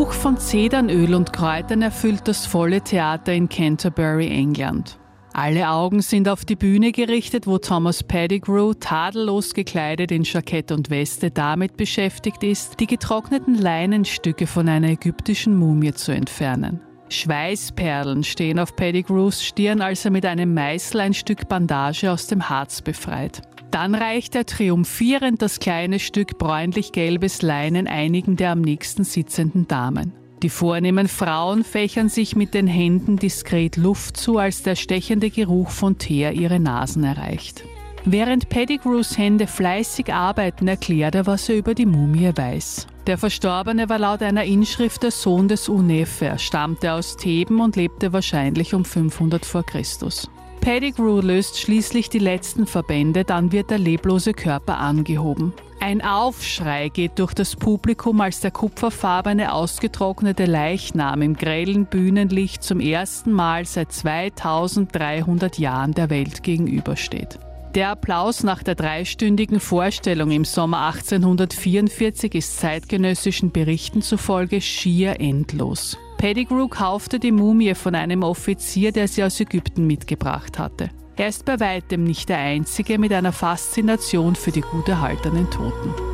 Geruch von Zedernöl und Kräutern erfüllt das volle Theater in Canterbury, England. Alle Augen sind auf die Bühne gerichtet, wo Thomas Pettigrew, tadellos gekleidet in Jackett und Weste, damit beschäftigt ist, die getrockneten Leinenstücke von einer ägyptischen Mumie zu entfernen. Schweißperlen stehen auf Pettigrews Stirn, als er mit einem Meißel ein Stück Bandage aus dem Harz befreit. Dann reicht er triumphierend das kleine Stück bräunlich-gelbes Leinen einigen der am nächsten sitzenden Damen. Die vornehmen Frauen fächern sich mit den Händen diskret Luft zu, als der stechende Geruch von Teer ihre Nasen erreicht. Während Pettigrews Hände fleißig arbeiten, erklärt er, was er über die Mumie weiß. Der Verstorbene war laut einer Inschrift der Sohn des Unefe. Er stammte aus Theben und lebte wahrscheinlich um 500 vor Christus. Pettigrew löst schließlich die letzten Verbände, dann wird der leblose Körper angehoben. Ein Aufschrei geht durch das Publikum, als der kupferfarbene, ausgetrocknete Leichnam im grellen Bühnenlicht zum ersten Mal seit 2300 Jahren der Welt gegenübersteht. Der Applaus nach der 3-stündigen Vorstellung im Sommer 1844 ist zeitgenössischen Berichten zufolge schier endlos. Pettigrew kaufte die Mumie von einem Offizier, der sie aus Ägypten mitgebracht hatte. Er ist bei weitem nicht der Einzige mit einer Faszination für die gut erhaltenen Toten.